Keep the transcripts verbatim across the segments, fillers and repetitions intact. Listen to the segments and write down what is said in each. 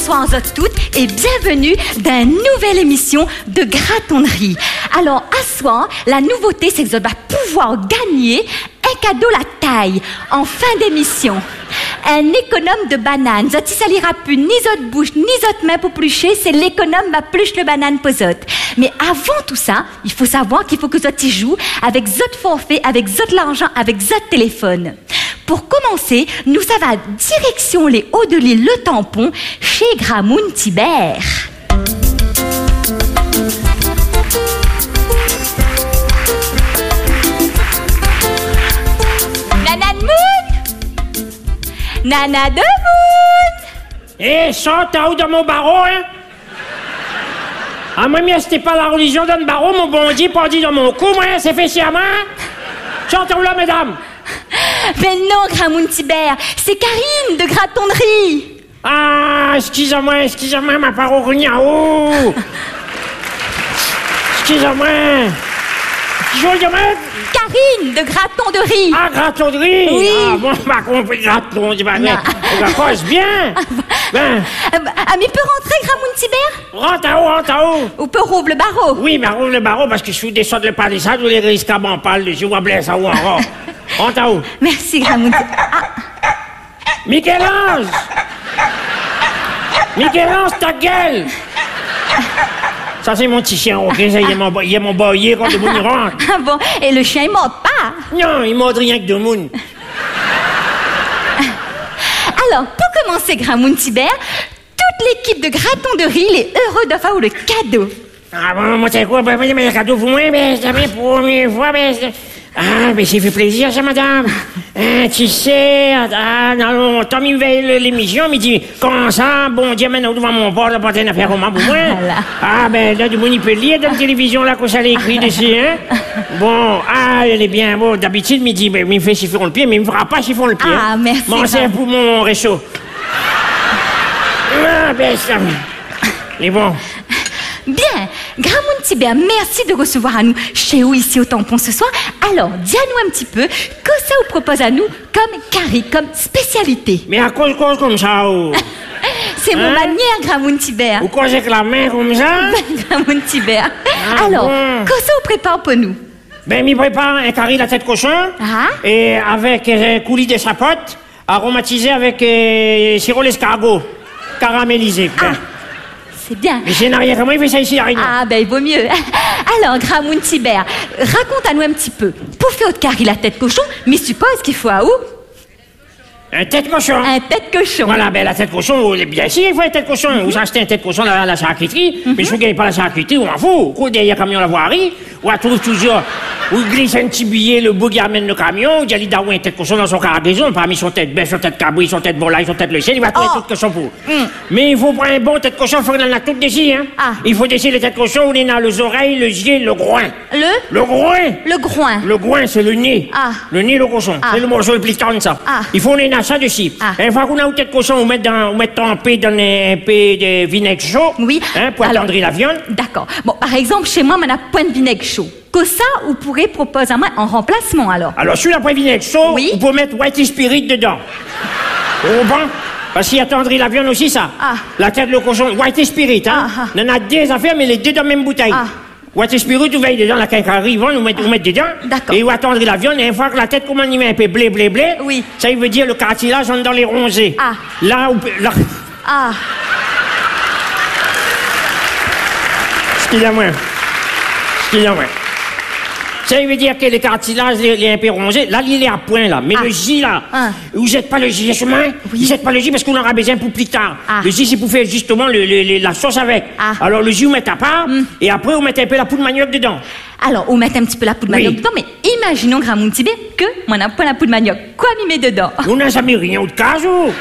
bonsoir à toutes et bienvenue dans une nouvelle émission de Grattonnerie. Alors, à soir, la nouveauté, c'est que vous allez pouvoir gagner un cadeau la taille en fin d'émission. Un économe de banane. Zot, ça n'ira plus ni zot bouche, ni zot main pour plucher, c'est l'économe va pluche le banane pour zot. Mais avant tout ça, il faut savoir qu'il faut que zot y joue avec zot forfait, avec zot l'argent, avec zot téléphone. Pour commencer, nous ça va direction les hauts de l'île Le Tampon chez Gramoun Tibert. Nana de Moon! Nana de Moon! Eh, ça, t'as où dans mon barreau, hein? Ah, moi, mais c'était pas la religion dans le barreau, mon bon Dieu, pas dit dans mon cou, moi, c'est fait sciemment. Chantons là, mesdames. Mais non, Gramoun Tibert, c'est Karine de Grattonnerie. Ah, excusez-moi, excusez-moi, ma parole, oh. Excusez-moi. Excusez-moi. Karine de Grattonnerie. Ah, Grattonnerie. Oui. Ah, bon, m'a compris, Gratton, tu vas mettre. Ça passe bien. Ben. Ah, mais peut rentrer, Gramoun Tibert? Rentre à haut, rentre à haut. Ou peut rouvre le barreau? Oui, mais rouvre le barreau parce que je suis descendu le palissade, vous les risques à m'en parler, je vois blesse à haut encore. Rentre à haut. Merci, Gramoun Tibert. Ah. Michel-Ange! Michel-Ange, ta gueule! Ça, c'est mon petit chien, ok? Ça, il est mon, il est mon boyer quand le monde y rentre. Ah bon? Et le chien, il mord pas? Non, il mord rien que de monde. Alors, pour commencer, Gramoun Tibert, toute l'équipe de Grattonnerie est heureux d'avoir le cadeau. Ah bon, moi, c'est quoi? Ben, mais le cadeau pour moi, ben, c'est la première fois, ben, ah, mais c'est fait plaisir, ça, madame. Hein, tu sais, ah, non, Tom, il veille l'émission, il me dit, comment ça, bon Dieu, maintenant, devant mon bord, là, pas une affaire roman pour moi. Voilà. Ah, ben, là, du monde, il peut lire dans la télévision, là, qu'on s'allait écrire dessus, hein. Bon, ah, elle est bien, bon, d'habitude, il me dit, ben, il me fait chiffon le pied, mais il me fera pas chiffon le pied. Ah, hein. merci. Bon, c'est pour mon réchaud. Ah, ben, ça, il est bon. Bien, Gramoun Tibert, merci de recevoir à nous chez vous ici au Tampon ce soir. Alors, dis-nous un petit peu, que ça vous propose à nous comme carré, comme spécialité? Mais à cause, cause comme ça, oh. C'est mon Hein? manière, Gramoun Tibert. Ou cause avec la main comme ça? Gramoun Tibert. Ah, Alors, bon. que ça vous prépare pour nous? Ben, m'y prépare un carré de la tête cochon. Ah. Et avec un coulis de sapote, aromatisé avec euh, sirop l'escargot, caramélisé. Ben. Ah. C'est bien. Mais c'est rien comment il fait ça ici, la réunion. Ah, ben, il vaut mieux. Alors, Gramoun Tibert, raconte à nous un petit peu. Pour faire votre carré la tête cochon, mais suppose qu'il faut à où? Un tête cochon. Un tête cochon. Voilà, ben la tête cochon, bien sûr, il faut un tête cochon. Vous achetez un tête cochon à la, la charcuterie, mais si vous ne gagnez pas la charcuterie, on m'en fout. Vous courez derrière le camion la voirie, ou on trouve toujours, vous glissez un petit billet, le bouc amène le camion, il y a l'idée un tête cochon dans son cargaison, parmi son tête bœuf, son tête cabri, son tête volaille, son tête le ciel, il va trouver Oh. tout cochon pour. Mm. Mais il faut prendre un bon tête cochon, il faut qu'il en a tout dessus, hein. Ah. Il faut dessus les têtes cochons, on est dans les oreilles, le gilet, le groin. Le? Le groin! Le groin. Le groin, c'est le nez. Ah. Le nez, le cochon. Ah. C'est le morceau le plus tendre, ça. Ah. Il faut en ça dessus. Ah. Une fois qu'on a une tête cochon, on met dans, on met trempé dans un peu de vinaigre chaud. Oui. Hein, pour Alors, attendrir la viande. D'accord. Bon, par exemple, chez moi, on a point de vinaigre chaud. Que ça, vous pourrez proposer à moi en remplacement, alors. Alors, sur la poêle vinaigre chaud, Oui. on peut mettre white spirit dedans. Au bon? Parce qu'il attendrit la viande aussi, ça. Ah. La tête de cochon, white spirit, hein. Ah, ah. On en a deux affaires, mais les deux dans la même bouteille. Ah. White spirit, vous veillez dedans, la quincaillerie, ils vont nous mettre, nous mettre dedans. D'accord. Et vous attendrez la viande, et une fois que la tête commence à y mettre un peu blé, blé, blé. Oui. Ça, il veut dire le cartilage entre dans les rongées. Ah. Là, on peut, là. Ah, Excusez-moi. Excusez-moi. Ça veut dire que les cartilages, les, les un peu rongés, là, il est à point, là. Mais Ah. le J, là, Ah. vous n'êtes pas le J, chemin? Oui. Vous n'êtes pas le J parce qu'on aura besoin pour plus tard. Ah. Le J, c'est pour faire justement le, le- le- la sauce avec. Ah. Alors, le J, vous mettez à part, et après, vous mettez un peu la poudre manioc dedans. alors, on met un petit peu la poudre de Oui. manioc dedans, mais imaginons, Gramoun Tibert, que moi, on a pas la poudre de manioc. Quoi m'y met dedans? Vous n'avez jamais rien de cas, ou?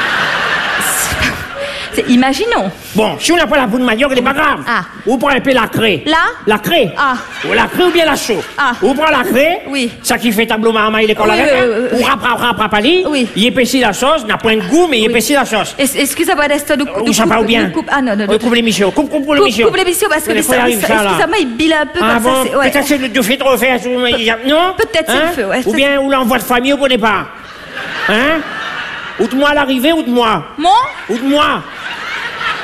C'est- Imaginons. Bon, si on n'a pas la poudre de manioc, elle n'est pas grave. Ah. Vous prenez un peu la craie. Là? La craie. Ah. Ou la craie ou bien la chaux. Ah. Vous prenez la craie. Oui. Ça qui fait tableau marma, il est comme Oui, la oui, oui, oui. Ou rap, rap, rap, rap, ali. Oui. Il épaissit la sauce, n'a point de goût, mais il épaissit la sauce. Es- Excusez-moi, reste de Ou ça va ou bien? coupe. Ah non, non, Oui, non. coupe l'émission. Coupe, coupe, coupe Coupe, l'émission. coupe l'émission parce que Oui, ça, faut y arriver, ça- ça, là. excusez-moi, il bile un peu Ah comme bon, ça. c'est- ouais. peut-être c'est le fait de refaire. sur- Non? Peut-être c'est Hein? le feu, ouais, Ou ça, bien, ou l'envoi de famille, on connaît pas. Hein? Ou de moi à l'arrivée, ou de moi? Moi? Ou de moi?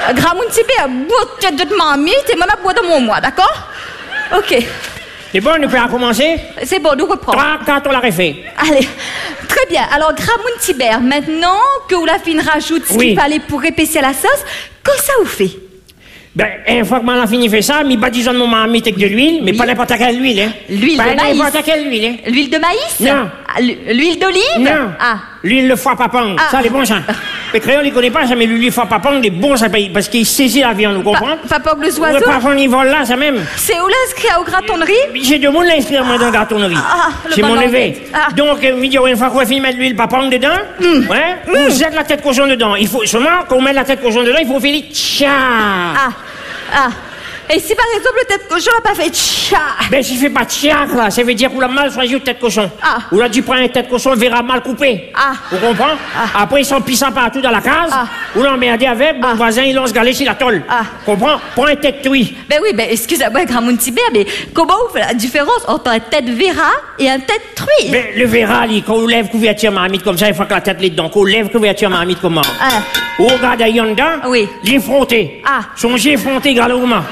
Gramoun-Tibé, bout de de mamie, t'es même à bout de mon mois, d'accord? Ok. C'est bon, nous pouvons commencer? C'est bon, nous reprenons. Trois, quatre, on l'a refait. Allez, très bien. Alors, Gramoun-Tibé, maintenant que vous la fin rajoute ce Oui. qu'il fallait pour épaissir la sauce, qu'est-ce que ça vous fait? Ben, une fois que m'en a fini fait ça, mi badigeonne mon mamie avec de l'huile, mais Oui. pas n'importe quelle huile, hein. L'huile Pas de maïs. n'importe quelle huile, hein. L'huile de maïs? Non. Ah, l'huile d'olive? Non. Ah. L'huile de foie papang, Ah. ça, les bons, ça. Les créoles, ils connaissent pas ça, mais l'huile de foie papang, les bons, ça paye, parce qu'ils saisissent la viande, vous comprenez? Pas pas que le Le oiseau? parfum, ils volent là, ça même. C'est où l'inscrit au gratonnerie? J'ai deux monde l'inscrire, moi, dans la gâtonnerie. Ah, le C'est bon mon langage. levé. Ah. Donc, euh, vidéo, une fois qu'on a fini de mettre l'huile papang dedans, ouais, on jette la tête cochon dedans. Il faut, seulement, quand on met la tête cochon dedans, il faut faire les tcha. Ah. Ah. Et si par exemple le tête cochon n'a pas fait tcha? Ben, si fait pas tchac, là, ça veut dire qu'on l'a mal choisi, le tête cochon. Ah. Ou là, tu prends une tête cochon, verra mal coupé. Ah. Vous comprenez? Ah. Après, ils sont pissants partout dans la case. Ah. Ou l'emmerder avec, mon Ah. voisin, il lance galet sur la tôle. Ah. Comprends? Prends une tête oui. Ben oui, ben excusez-moi, Gramoun-Tibé, mais comment vous faites la différence entre un tête verra et un tête truie? Ben, le verra, lui, quand on lève couverture marmite comme ça, il faut que la tête est dedans. Quand on lève couverture marmite comme ça. Ah. Ou regarde à Yonda, Oui. j'ai fronté. Ah. Son j'ai fronté, galopement.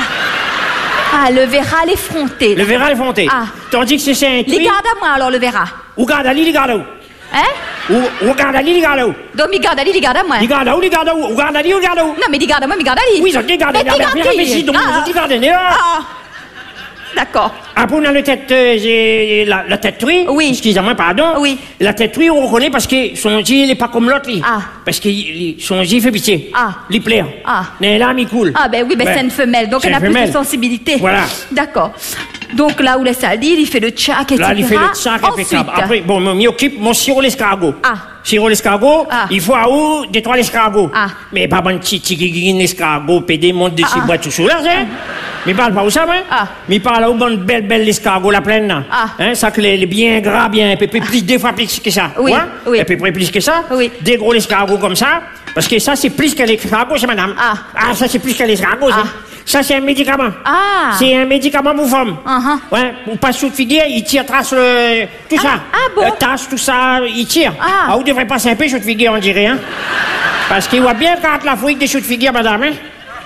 Ah, le verra l'effronté. Le verra est fronté. Ah. Tandis que c'est un Les truie. garde à moi alors, le verra. Ou regarde à lui, il garde où? Hein? Ou ou regarde à lui, il garde où? Donc, il garde à lui, il garde à moi. Il garde où, il garde où? Ou regarde à lui, il garde où? Non, mais il garde à moi, mais il garde à lui. Oui, ça te garde. Mais Mais qui garde mais qui? si, donc, Ah. je te garde. là. Ah. D'accord. Après, on a le tête, euh, j'ai la, la tête truie. Oui. Excusez-moi, pardon. Oui. La tête truie, on reconnaît parce que son J, il n'est pas comme l'autre, lui. Ah. Parce que il- son J fait pitié. Ah. Il plaît. Ah. Mais là, il coule. Ah, ben oui, ben Ouais. c'est une femelle, donc C'est elle a une plus de femelle. sensibilité. Voilà. D'accord. Donc là où laisse à dire, il fait le tchac, et cetera. Là, il fait le sac impeccable. Ensuite. Après, bon, m'y occupe mon sirop l'escargot. Ah. Sirop l'escargot, Ah. il faut à où des trois l'escargot. Ah. Mais pas bon petit tigigine l'escargot, pédé, monte de Ah, ces ah. boîtes tout sous là, hein. Mais parle pas où ça, hein. Ah. Mais parle à où bonne belle, belle l'escargot, la pleine, là. Ah. Hein, ça que les, les bien gras, bien, et puis plus, deux fois plus que ça. Oui, Ouais? oui. Et puis plus que ça. Oui. Des gros l'escargot comme ça. Parce que ça, c'est plus que l'escargot, c'est madame. Ah. Ah, ça, c'est plus que l'escargot, Ah. ça. Ça, c'est un médicament. Ah. C'est un médicament pour femme. Uh-huh. Ouais, pour pas sous de figuier, il tire trace le... tout ça. ah bon? Le tasse, tout ça, il tire. Ah. vous devrez passer un peu chou de figuier, on dirait, hein. Parce qu'il voit bien quand la fouille des choux de figuier, madame, hein.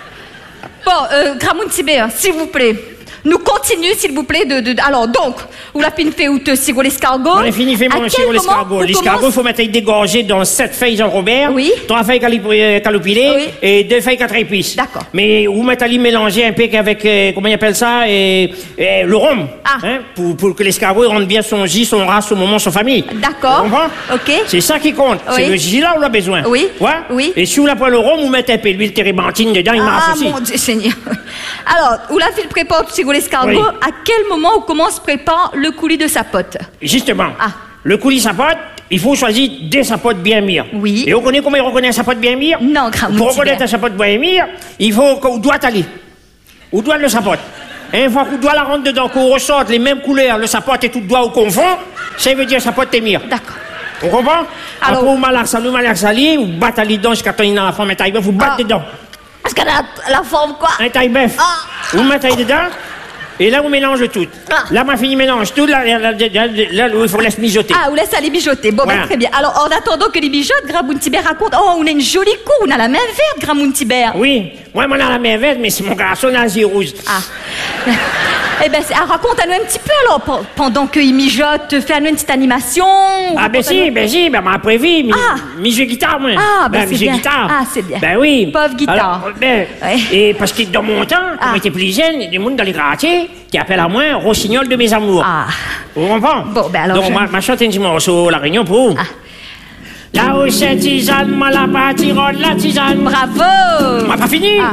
Bon, euh, Gramoun-Tibé, hein, s'il vous plaît. Nous continuons, s'il vous plaît, de, de... Alors, donc, où la pine fait ou te sirop l'escargot? On a fini, fait À mon quel sirop moment l'escargot. on L'escargot, il commence- faut mettre dégorgé dans sept feuilles Jean Robert. Oui. Trois feuilles calip- euh, calopilées. Oui. Et deux feuilles quatre épices. D'accord. Mais vous mettez à l'y mélanger un peu avec, euh, comment on appelle ça, et, et le rhum. Ah. Hein, pour, pour que l'escargot il rentre bien son J, son race, son moment, son famille. D'accord. Vous comprenez? Ok. C'est ça qui compte. Oui. C'est le J là où on a besoin. Oui. Ouais? Oui. Et si vous la prenez le rhum, vous mettez un peu d'huile térébenthine dedans, il marche Ah, aussi. mon Dieu Seigneur. Alors, où la file prépare le sirop l'escargot, Oui. à quel moment on commence prépare le coulis de sa pote? Justement. Ah. Le coulis sapote, il faut choisir des sapotes bien mûres. Oui. Et on connaît comment on reconnaît un sapote bien mûr? Non, Gramoun Pour Tibert. reconnaître un sapote bien mûr, il faut qu'on doit aller. On doit le sapote. Et une fois qu'on doit la rentrer dedans, qu'on ressorte les mêmes couleurs, le sapote et tout doigt au confond, ça veut dire sapote est mûr. D'accord. On comprend? Alors- Après, vous malak sali, vous malak sali, vous battez les dents jusqu'à temps qu'il y a la forme un taille-bœuf, vous battez Ah. dedans. Parce qu'elle a la forme, quoi. Un taille-bœuf. Ah. Vous mettez dedans. Et là, vous mélangez tout. Ah. Là, ma fille mélange tout. Là, là, là, là, là, là, il faut laisser mijoter. Ah, on laisse aller mijoter. Bon, Voilà. ben, très bien. Alors, en attendant que les mijotent, Gramoun-Tibert raconte. Oh, on a une jolie cour, on a la main verte, Gramoun-Tibert. Oui, moi, moi, on a la main verte, mais c'est mon garçon, là, c'est rouge. Ah. Eh ben, c'est- ah, raconte-nous un petit peu alors, pe- pendant qu'il mijote, fais-nous une petite animation. Ah, ben si, ben si, ben m'a prévu, mi, Ah. mi jeu guitare, moi. Ah, ben c'est mi jeu bien. guitare. Ah, c'est bien. Ben oui. Pauvre guitare. Alors, ben, Ouais. et parce que dans mon temps, quand Ah. on était plus jeune, il y a des gens dans les quartiers qui appellent à moi Rossignol de mes amours. Ah. Vous comprenez? Bon, ben alors Donc, je- ma, ma chante un petit morceau, la réunion pour vous. Ah. Là où c'est tisane, moi la pâtirole, la tisane. Bravo. On m'a pas fini. Ah.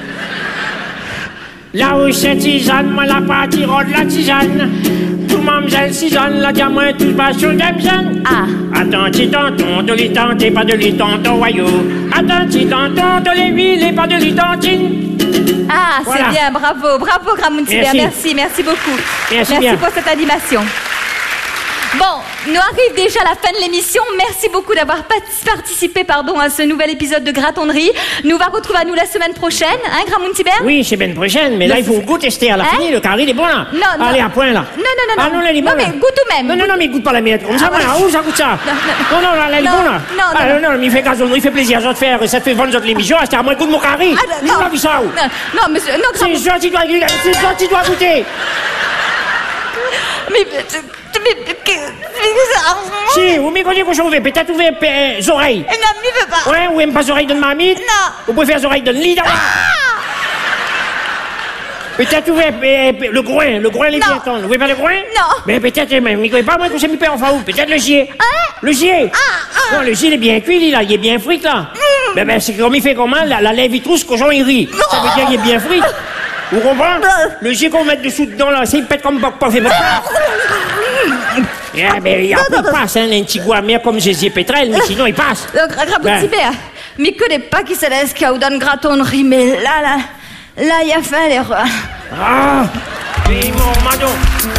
Là où c'est tisane, moi la pâtirole, la tisane. Tout mamzelle tisane, la diamant, tout passion d'Emzane. Ah. Attends, ti tonton, de les tenter, pas de les tonton, voyou. Attends, ti tonton, de les huiles et pas de les tontines. Ah, c'est Voilà. bien, bravo, bravo Gramoun-Tibert, Merci. merci, merci beaucoup. Merci bien. pour cette animation. Bon, nous arrive déjà la fin de l'émission. Merci beaucoup d'avoir participé pardon, à ce nouvel épisode de Gratonnerie. Nous va retrouver à nous la semaine prochaine, hein, Gramoun Tibert? Oui, c'est semaine prochaine, mais là, il faut goûter tester à la fin. Le carré, il est bon, là. Non, non. Allez, à point, là. Non, non, non. Ah, non, là, il est bon, non, mais goûte tout de même. Non, non, non, mais goûte pas la miette. Comme ça, Ah, voilà. ouais. Où ça goûte ça? Non, Non, non, là, là, il est non, bon, là. non, Ah, non. non, non, mais il fait gazonnerie, il fait plaisir. Ça te fait, ça te fait vendre notre l'émission. C'est à moi de goûter mon carré. Ah, non, Je pas vu ça, où? non, non, monsieur, non, C'est Gramoun. gentil, toi, c'est gentil, toi, goûter. Mais, mais, mais, Si, vous m'y connaissez quand je vous fais. Peut-être ouvrir les oreilles. non, mais il veut pas. Ouais, ou même pas les oreilles de mamie. Non. Vous pouvez faire les oreilles de Lida. Peut-être ouvrir euh, le groin, le groin, les Non. piétons. Vous pouvez faire le groin? Non. Mais peut-être, mais il ne pas moi que c'est mi père enfin où. Peut-être le gier. Hein? Le gier. Ah, ah. Non, le gier, il est bien cuit, là. Il est bien frit, là. Mm. Ben, ben, c'est comme il fait comment? La, la lèvre, il trousse, que Jean, il rit. Ça veut dire qu'il est bien frit. Vous comprenez? Non. Le gier qu'on met dessous dedans, là, c'est il pète comme Boc-Pof et Boc-Pof. Eh ben, il y a il passe, hein, un petit goût amer comme Jésus Pétrel, mais sinon, il passe. Donc, Gramoun Ben. Tibert, mais que des pas qui se laissent qu'il y a ou dans une Gratonnerie, mais là, là, là, il y a fait l'erreur. Ah! Mais mon madon!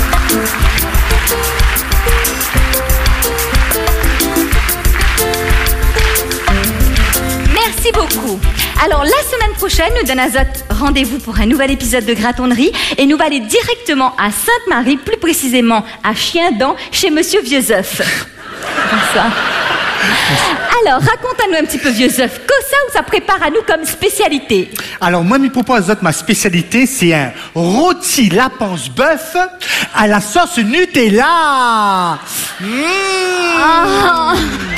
Merci beaucoup. Alors, la semaine prochaine, nous donnons rendez-vous pour un nouvel épisode de Gratonnerie et nous allons aller directement à Sainte-Marie, plus précisément à Chiendent, chez Monsieur Vieux-Œuf. Bonsoir. Alors, raconte-nous un petit peu, Vieux-Œuf, que ça ou ça prépare à nous comme spécialité? Alors, moi, je propose ma spécialité, c'est un rôti lapins bœuf à la sauce Nutella. Mmh. Ah.